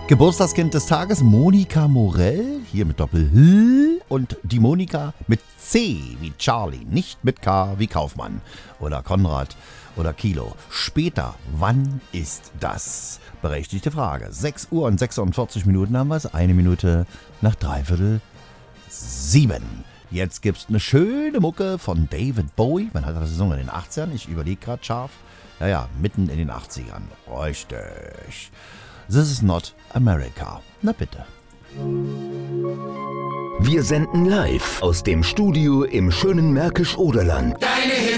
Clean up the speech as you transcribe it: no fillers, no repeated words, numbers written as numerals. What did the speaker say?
Geburtstagskind des Tages, Monika Morell, hier mit Doppel-H und die Monika mit C wie Charlie, nicht mit K wie Kaufmann oder Konrad oder Kilo. Später, wann ist das? Berechtigte Frage. 6 Uhr und 46 Minuten haben wir es, 1 Minute nach 6:45. Jetzt gibt's eine schöne Mucke von David Bowie. Wann hat er das gesungen? In den 80ern? Ich überlege gerade scharf. Ja, mitten in den 80ern. Richtig. This is not America. Na bitte. Wir senden live aus dem Studio im schönen Märkisch-Oderland. Deine Hits